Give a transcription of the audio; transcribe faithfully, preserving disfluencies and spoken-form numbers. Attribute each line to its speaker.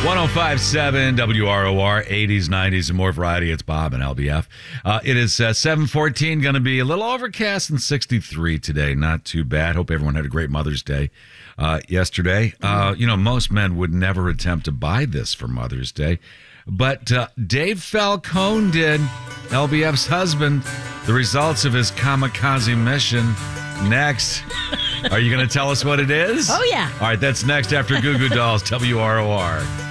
Speaker 1: oh five point seven W R O R, eighties, nineties, and more variety. It's Bob and L B F. Uh, it is uh, seven fourteen, going to be a little overcast and sixty-three today. Not too bad. Hope everyone had a great Mother's Day uh, yesterday. Uh, you know, most men would never attempt to buy this for Mother's Day. But uh, Dave Falcone did, L B F's husband. The results of his kamikaze mission. Next. Are you going to tell us what it is?
Speaker 2: Oh, yeah.
Speaker 1: All right, that's next after Goo Goo Dolls, W R O R.